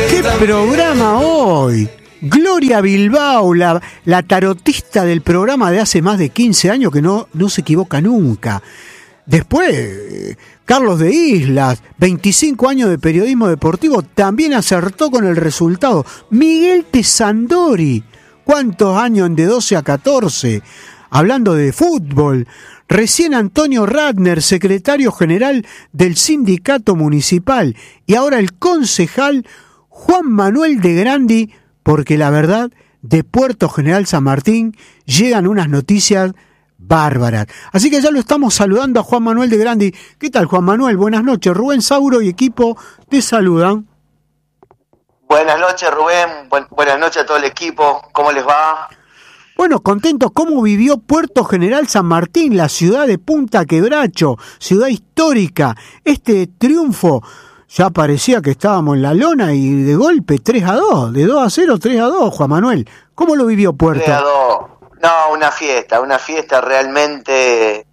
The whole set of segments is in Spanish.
¿Qué programa hoy? Gloria Bilbao, la tarotista del programa de hace más de 15 años que no se equivoca nunca. Después, Carlos de Islas, 25 años de periodismo deportivo, también acertó con el resultado. Miguel Tesandori, ¿cuántos años de 12 a 14? Hablando de fútbol. Recién Antonio Ratner, secretario general del sindicato municipal, y ahora el concejal Juan Manuel de Grandi, porque la verdad, de Puerto General San Martín llegan unas noticias bárbaras. Así que ya lo estamos saludando a Juan Manuel de Grandi. ¿Qué tal, Juan Manuel? Buenas noches. Rubén Sauro y equipo te saludan. Buenas noches, Rubén. Buenas noches a todo el equipo. ¿Cómo les va? Bueno, contentos. ¿Cómo vivió Puerto General San Martín, la ciudad de Punta Quebracho, ciudad histórica? Este triunfo, ya parecía que estábamos en la lona y de golpe 3-2, de 2-0, 3-2, Juan Manuel. ¿Cómo lo vivió Puerto? 3-2. No, una fiesta realmente.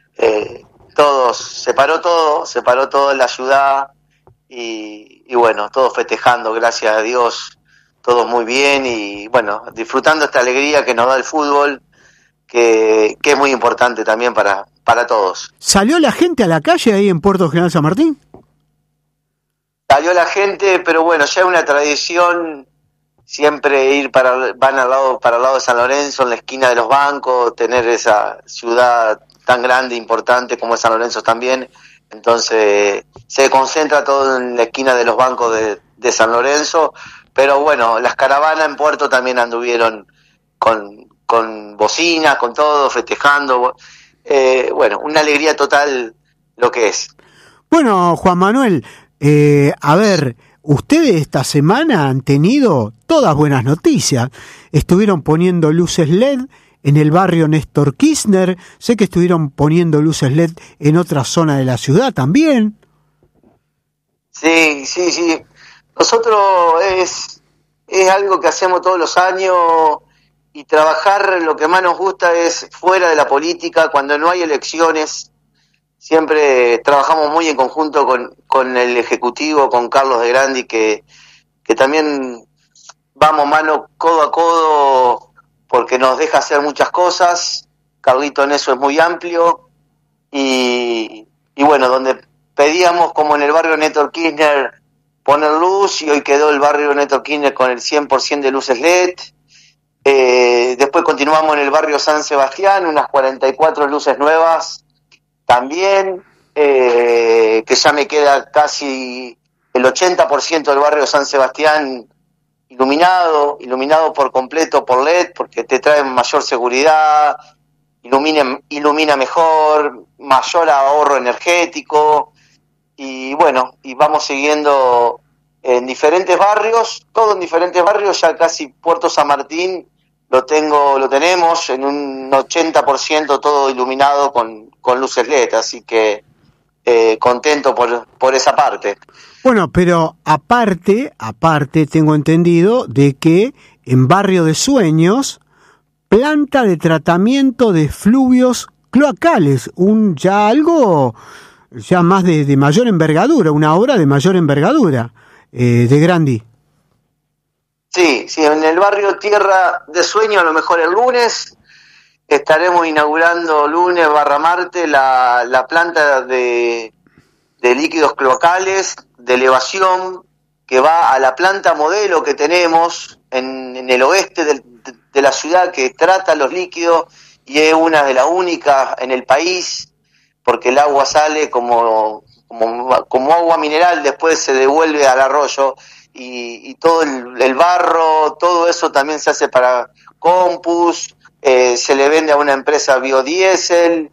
Se paró todo en la ciudad y bueno, todos festejando, gracias a Dios, todos muy bien y bueno, disfrutando esta alegría que nos da el fútbol, que es muy importante también para todos. ¿Salió la gente a la calle ahí en Puerto General San Martín? Salió la gente, pero bueno, ya es una tradición siempre ir para el lado de San Lorenzo, en la esquina de los bancos, tener esa ciudad tan grande, importante como es San Lorenzo también. Entonces se concentra todo en la esquina de los bancos de San Lorenzo, pero bueno, las caravanas en Puerto también anduvieron con bocinas, con todo, festejando. Bueno, una alegría total lo que es. Bueno, Juan Manuel, a ver, ustedes esta semana han tenido todas buenas noticias. Estuvieron poniendo luces LED en el barrio Néstor Kirchner. Sé que estuvieron poniendo luces LED en otra zona de la ciudad también. Sí. Nosotros es algo que hacemos todos los años y trabajar, lo que más nos gusta es fuera de la política, cuando no hay elecciones. Siempre trabajamos muy en conjunto con el Ejecutivo, con Carlos de Grandi, que también vamos mano codo a codo porque nos deja hacer muchas cosas. Carlito en eso es muy amplio y bueno, donde pedíamos, como en el barrio Néstor Kirchner, poner luz, y hoy quedó el barrio Néstor Kirchner con el 100% de luces LED. Después continuamos en el barrio San Sebastián, unas 44 luces nuevas también, que ya me queda casi el 80% del barrio San Sebastián iluminado por completo por LED, porque te traen mayor seguridad, ilumina mejor, mayor ahorro energético, y bueno, y vamos siguiendo en diferentes barrios, todo en diferentes barrios. Ya casi Puerto San Martín lo tenemos en un 80% todo iluminado con luces LED, así que contento por esa parte. Bueno, pero aparte tengo entendido de que en Barrio de Sueños, planta de tratamiento de fluvios cloacales, algo más de mayor envergadura, una obra de mayor envergadura, de Grandi. Sí, en el barrio Tierra de Sueño, a lo mejor el lunes, estaremos inaugurando lunes / martes la planta de líquidos cloacales, de elevación, que va a la planta modelo que tenemos en el oeste de la ciudad, que trata los líquidos y es una de las únicas en el país, porque el agua sale como agua mineral, después se devuelve al arroyo, y todo el barro, todo eso también se hace para compost, se le vende a una empresa biodiesel,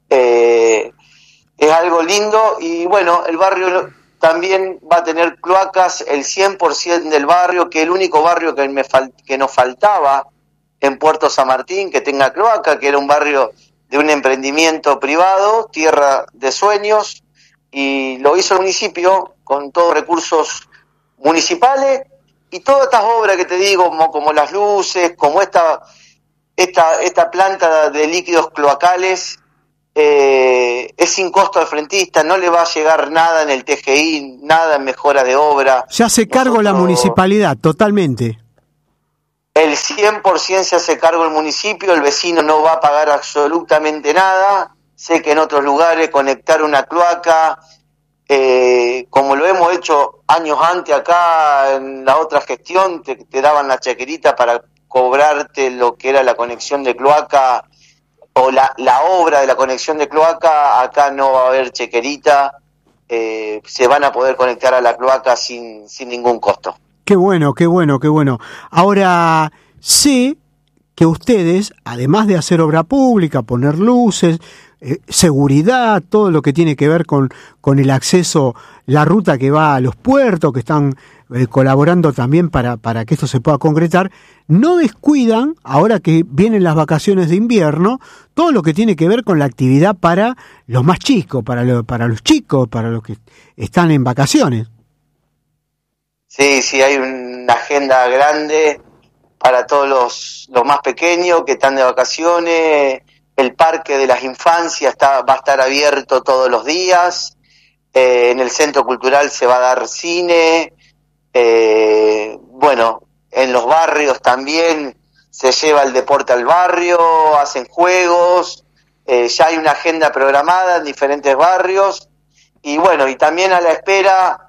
es algo lindo. Y bueno, el barrio también va a tener cloacas, el 100% del barrio, que es el único barrio que nos faltaba en Puerto San Martín que tenga cloaca, que era un barrio de un emprendimiento privado, Tierra de Sueños, y lo hizo el municipio con todos recursos municipales, y todas estas obras que te digo, como las luces, como esta planta de líquidos cloacales, es sin costo al frentista, no le va a llegar nada en el TGI, nada en mejora de obra. Se hace cargo la municipalidad, totalmente. El 100% se hace cargo el municipio, el vecino no va a pagar absolutamente nada. Sé que en otros lugares conectar una cloaca, como lo hemos hecho años antes acá, en la otra gestión, te daban la chequerita para cobrarte lo que era la conexión de cloaca o la obra de la conexión de cloaca. Acá no va a haber chequerita, se van a poder conectar a la cloaca sin ningún costo. Qué bueno, qué bueno, qué bueno. Ahora, sé que ustedes, además de hacer obra pública, poner luces, seguridad, todo lo que tiene que ver con el acceso, la ruta que va a los puertos, que están colaborando también para que esto se pueda concretar, no descuidan, ahora que vienen las vacaciones de invierno, todo lo que tiene que ver con la actividad para los más chicos, para los chicos, para los que están en vacaciones. Sí, hay una agenda grande para todos los más pequeños que están de vacaciones. El Parque de las Infancias va a estar abierto todos los días. En el Centro Cultural se va a dar cine. Bueno, en los barrios también se lleva el deporte al barrio, hacen juegos. Ya hay una agenda programada en diferentes barrios. Y bueno, y también a la espera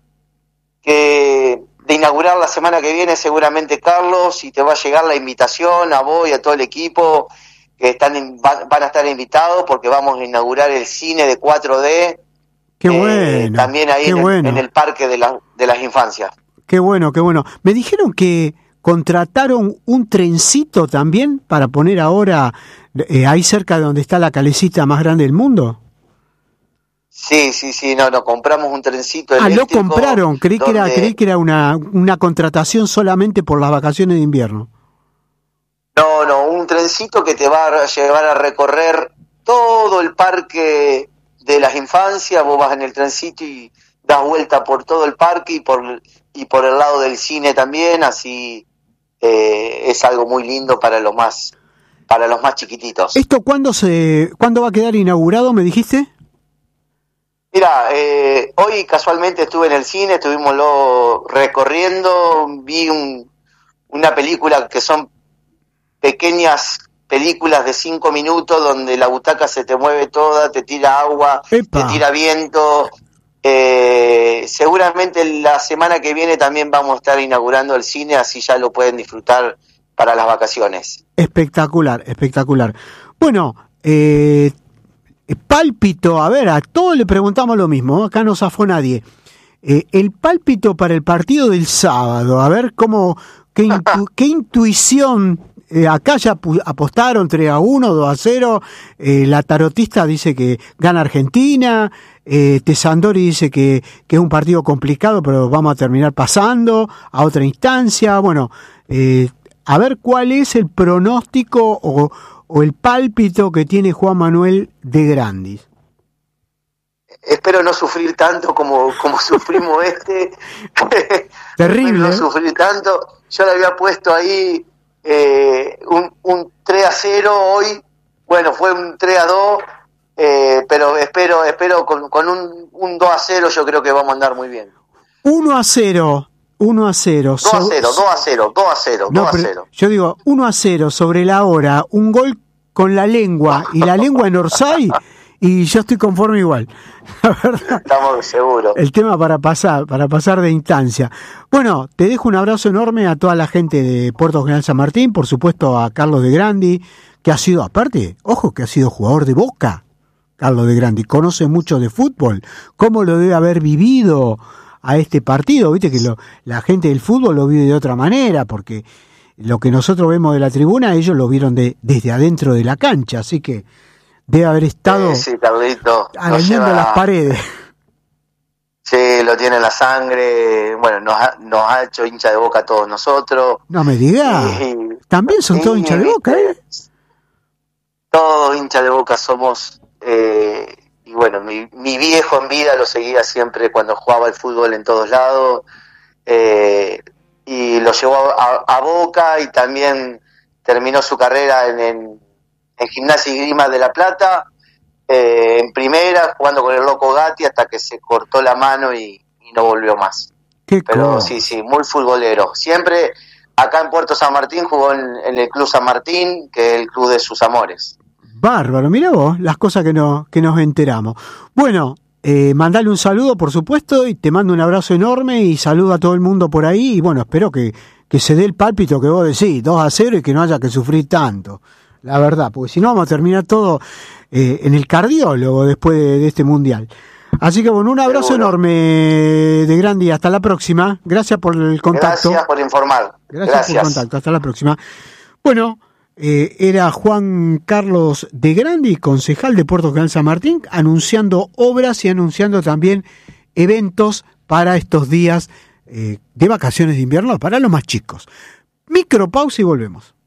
de inaugurar la semana que viene seguramente, Carlos, y te va a llegar la invitación a vos y a todo el equipo que van a estar invitados, porque vamos a inaugurar el cine de 4D. Qué bueno. También ahí en el Parque de las Infancias. Qué bueno, qué bueno. Me dijeron que contrataron un trencito también para poner ahora ahí cerca de donde está la calecita más grande del mundo. Sí, no, compramos un trencito eléctrico. Lo compraron, creí que era una contratación solamente por las vacaciones de invierno. No, un trencito que te va a llevar a recorrer todo el Parque de las Infancias. Vos vas en el trencito y das vuelta por todo el parque y por el lado del cine también, así es algo muy lindo para los más chiquititos. ¿Esto cuándo va a quedar inaugurado, me dijiste? Mira, hoy casualmente estuve en el cine, estuvimos recorriendo, vi una película que son pequeñas películas de 5 minutos donde la butaca se te mueve toda, te tira agua, ¡Epa! Te tira viento. Seguramente la semana que viene también vamos a estar inaugurando el cine, así ya lo pueden disfrutar para las vacaciones. Espectacular, espectacular. Bueno, pálpito, a ver, a todos le preguntamos lo mismo, acá no zafó nadie. El pálpito para el partido del sábado, a ver qué intuición. Acá ya apostaron 3-1, 2-0, la tarotista dice que gana Argentina, Tesandori dice que es un partido complicado, pero vamos a terminar pasando a otra instancia. Bueno, a ver cuál es el pronóstico o el pálpito que tiene Juan Manuel de Grandis. Espero no sufrir tanto como sufrimos Terrible. No sufrir tanto. Yo le había puesto ahí un 3-0 hoy. Bueno, fue un 3-2, pero espero con un 2-0 yo creo que vamos a andar muy bien. 1-0. 2-0. No, yo digo 1-0 sobre la hora, un gol con la lengua y la lengua en Orsay y yo estoy conforme igual. La verdad, estamos seguros. El tema para pasar de instancia. Bueno, te dejo un abrazo enorme a toda la gente de Puerto General San Martín, por supuesto a Carlos de Grandi, que ha sido, aparte, ojo, que ha sido jugador de Boca. Carlos de Grandi conoce mucho de fútbol, cómo lo debe haber vivido a este partido, viste que la gente del fútbol lo vive de otra manera, porque lo que nosotros vemos de la tribuna, ellos lo vieron desde adentro de la cancha, así que debe haber estado arañando las paredes. Sí, lo tiene en la sangre, bueno, nos ha hecho hincha de Boca a todos nosotros. No me digas, también son todos hinchas de Boca, Todos hinchas de Boca somos, y bueno, mi viejo en vida lo seguía siempre cuando jugaba el fútbol en todos lados, y lo llevó a Boca y también terminó su carrera en Gimnasia y Grima de La Plata. en primera, jugando con el Loco Gatti hasta que se cortó la mano y no volvió más. Pero sí, muy futbolero. Siempre acá en Puerto San Martín jugó en el Club San Martín, que es el club de sus amores. Bárbaro, mirá vos las cosas que nos enteramos. Bueno, mandale un saludo, por supuesto, y te mando un abrazo enorme y saludo a todo el mundo por ahí. Y bueno, espero que se dé el pálpito que vos decís, 2-0, y que no haya que sufrir tanto. La verdad, porque si no vamos a terminar todo en el cardiólogo después de este mundial. Así que bueno, un abrazo enorme de Grandi, hasta la próxima. Gracias por el contacto. Gracias por informar. Gracias por el contacto, hasta la próxima. Bueno, era Juan Carlos de Grandi, concejal de Puerto Canal San Martín, anunciando obras y anunciando también eventos para estos días de vacaciones de invierno para los más chicos. Micropausa y volvemos.